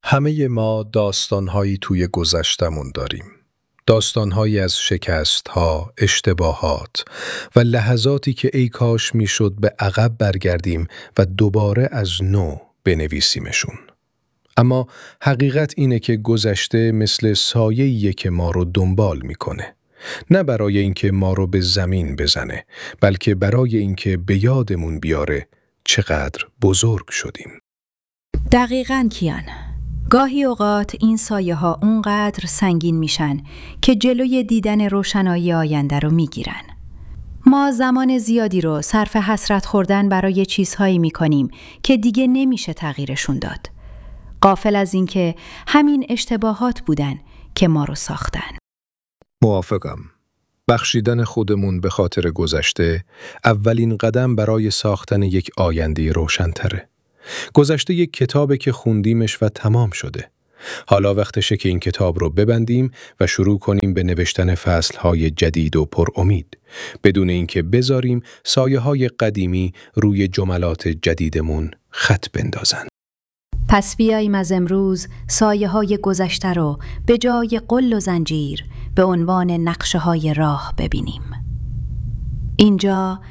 همه ما داستان‌هایی توی گذشتمون داریم. داستان‌هایی از شکست‌ها، اشتباهات و لحظاتی که ای کاش میشد به عقب برگردیم و دوباره از نو بنویسیمشون. اما حقیقت اینه که گذشته مثل سایه‌ایه که ما رو دنبال میکنه. نه برای اینکه ما رو به زمین بزنه، بلکه برای اینکه به یادمون بیاره چقدر بزرگ شدیم. دقیقاً کیان. گاهی اوقات این سایه ها اونقدر سنگین میشن که جلوی دیدن روشنایی آینده رو میگیرن. ما زمان زیادی رو صرف حسرت خوردن برای چیزهایی میکنیم که دیگه نمیشه تغییرشون داد. غافل از این که همین اشتباهات بودن که ما رو ساختن. موافقم. بخشیدن خودمون به خاطر گذشته اولین قدم برای ساختن یک آینده روشن‌تره. گذشته یک کتابه که خوندیمش و تمام شده. حالا وقتشه که این کتاب رو ببندیم و شروع کنیم به نوشتن فصلهای جدید و پر امید، بدون اینکه بذاریم سایه‌های قدیمی روی جملات جدیدمون خط بندازن. پس بیاییم از امروز سایه‌های گذشته رو به جای قل و زنجیر به عنوان نقشه‌های راه ببینیم. اینجا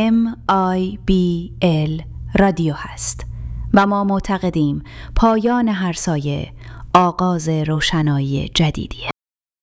MIBL رادیو هست و ما معتقدیم پایان هر سایه آغاز روشنایی جدیدیه.